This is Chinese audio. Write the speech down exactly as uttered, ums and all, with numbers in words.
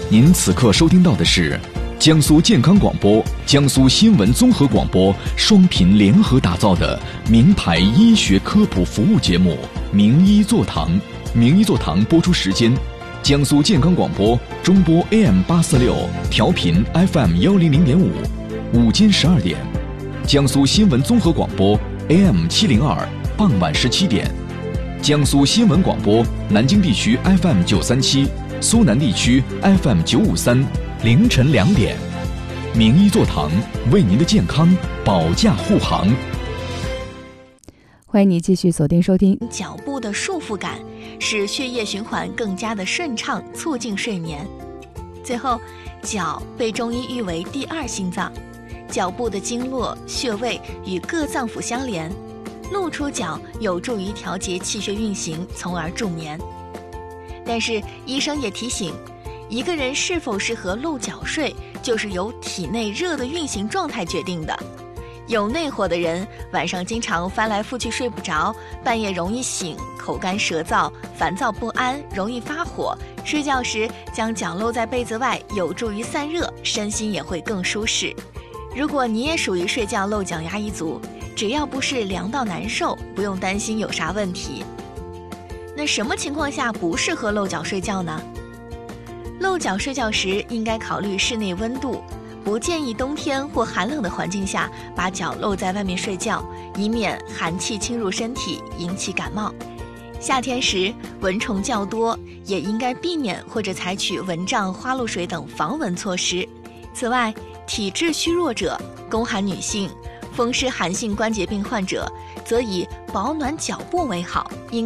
您此刻收听到的是江苏健康广播、江苏新闻综合广播双频联合打造的名牌医学科普服务节目《名医座堂》。名医座堂播出时间：江苏健康广播中波 A M 八四六，调频 F M 幺零零点五，午间十二点；江苏新闻综合广播 A M 七零二，傍晚十七点；江苏新闻广播南京地区 F M 九三七，苏南地区 F M 九五三，凌晨两点。名医座堂为您的健康保驾护航。 欢迎你继续锁定收听。 脚部的束缚感使血液循环更加的顺畅，促进睡眠。最后，脚被中医誉为第二心脏，脚部的经络穴位与各脏腑相连，露出脚有助于调节气血运行，从而助眠。但是医生也提醒，一个人是否适合露脚睡，就是由体内热的运行状态决定的。有内火的人晚上经常翻来覆去睡不着，半夜容易醒，口干舌燥，烦躁不安，容易发火。睡觉时将脚露在被子外，有助于散热，身心也会更舒适。如果你也属于睡觉露脚丫一族，只要不是凉到难受，不用担心有啥问题。那什么情况下不适合露脚睡觉呢？露脚睡觉时应该考虑室内温度，不建议冬天或寒冷的环境下把脚露在外面睡觉，以免寒气侵入身体引起感冒。夏天时蚊虫较多，也应该避免或者采取蚊帐、花露水等防蚊措施。此外，体质虚弱者、宫寒女性、风湿寒性关节病患者则以保暖脚部为好，应